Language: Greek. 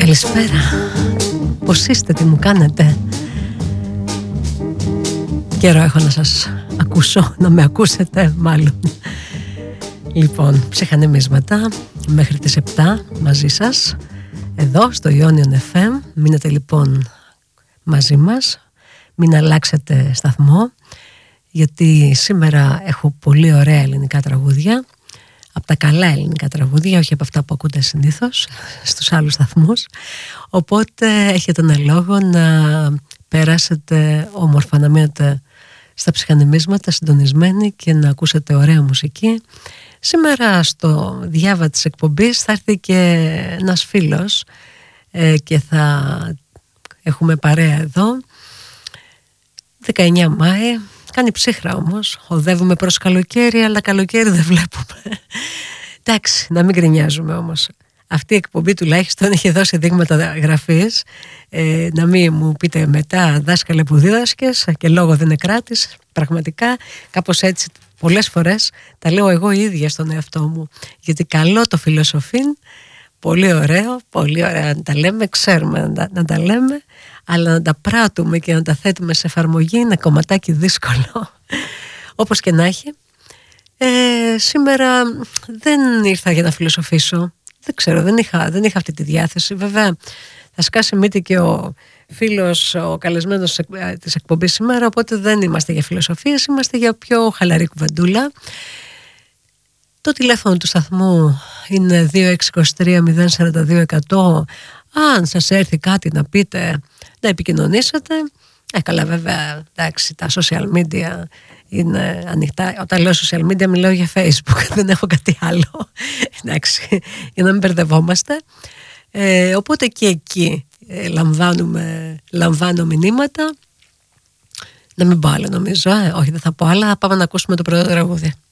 Καλησπέρα. Πώς είστε, τι μου κάνετε? Καιρό έχω να σας ακούσω, να με ακούσετε μάλλον. Λοιπόν, ψυχανεμίσματα μέχρι τις 7 μαζί σας, εδώ στο Ionian FM. Μείνετε λοιπόν μαζί μας, μην αλλάξετε σταθμό, γιατί σήμερα έχω πολύ ωραία ελληνικά τραγούδια, από τα καλά ελληνικά τραγούδια, όχι από αυτά που ακούτε συνήθως στους άλλους σταθμούς. Οπότε έχετε ένα λόγο να περάσετε όμορφα, να μείνετε στα ψυχανεμίσματα συντονισμένοι και να ακούσετε ωραία μουσική. Σήμερα στο διάβα της εκπομπής θα έρθει και ένας φίλος και θα έχουμε παρέα εδώ. 19 Μάη, κάνει ψύχρα όμως, οδεύουμε προς καλοκαίρι, αλλά καλοκαίρι δεν βλέπουμε. Εντάξει, να μην γκρινιάζουμε όμως. Αυτή η εκπομπή τουλάχιστον έχει δώσει δείγματα γραφής. Να μην μου πείτε μετά, δάσκαλε που δίδασκες και λόγο δεν εκράτης. Πραγματικά κάπως έτσι πολλές φορές τα λέω εγώ ίδια στον εαυτό μου. Γιατί καλό το φιλοσοφήν, πολύ ωραίο, πολύ ωραία να τα λέμε, ξέρουμε να τα λέμε, αλλά να τα πράττουμε και να τα θέτουμε σε εφαρμογή είναι κομματάκι δύσκολο. Όπως και να έχει. Σήμερα δεν ήρθα για να φιλοσοφήσω. Δεν ξέρω, δεν είχα αυτή τη διάθεση. Βέβαια θα σκάσει μύτη και ο φίλος, ο καλεσμένος της εκπομπής σήμερα, οπότε δεν είμαστε για φιλοσοφίες, είμαστε για πιο χαλαρή κουβεντούλα. Το τηλέφωνο του σταθμού είναι 2623-042-100. Αν σας έρθει κάτι να πείτε, να επικοινωνήσετε. Καλά, βέβαια, εντάξει, τα social media είναι ανοιχτά. Όταν λέω social media μιλάω για Facebook, δεν έχω κάτι άλλο. Εντάξει, για να μην μπερδευόμαστε. Οπότε και εκεί λαμβάνω μηνύματα. Να μην πω άλλο νομίζω, όχι δεν θα πω άλλα, πάμε να ακούσουμε το πρώτο τραγούδι.